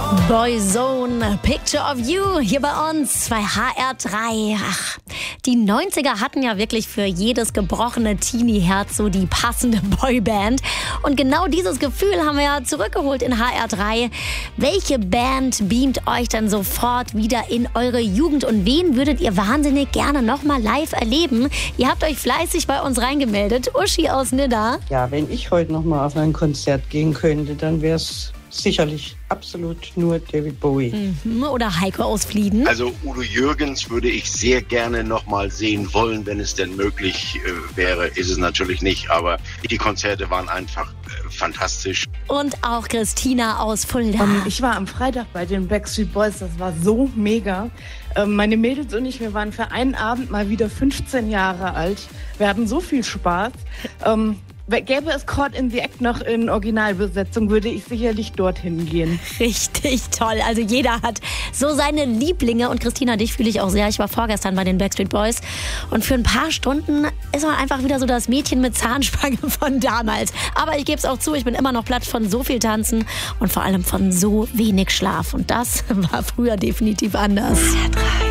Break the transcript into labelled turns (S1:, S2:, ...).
S1: Boyzone, Picture of You, hier bei uns bei HR3. Ach, die 90er hatten ja wirklich für jedes gebrochene Teenie-Herz so die passende Boyband. Und genau dieses Gefühl haben wir ja zurückgeholt in HR3. Welche Band beamt euch dann sofort wieder in eure Jugend? Und wen würdet ihr wahnsinnig gerne nochmal live erleben? Ihr habt euch fleißig bei uns reingemeldet. Uschi aus Nidda.
S2: Ja, wenn ich heute nochmal auf ein Konzert gehen könnte, dann wäre es sicherlich absolut nur David Bowie.
S1: Oder Heiko aus Flieden.
S3: Also Udo Jürgens würde ich sehr gerne noch mal sehen wollen, wenn es denn möglich wäre. Ist es natürlich nicht, aber die Konzerte waren einfach fantastisch.
S1: Und auch Christina aus Fulda.
S4: Ich war am Freitag bei den Backstreet Boys, das war so mega. Meine Mädels und ich, wir waren für einen Abend mal wieder 15 Jahre alt. Wir hatten so viel Spaß. Gäbe es Caught in the Act noch in Originalbesetzung, würde ich sicherlich dorthin gehen.
S1: Richtig toll. Also jeder hat so seine Lieblinge. Und Christina, dich fühle ich auch sehr. Ich war vorgestern bei den Backstreet Boys. Und für ein paar Stunden ist man einfach wieder so das Mädchen mit Zahnspange von damals. Aber ich gebe es auch zu, ich bin immer noch platt von so viel Tanzen und vor allem von so wenig Schlaf. Und das war früher definitiv anders.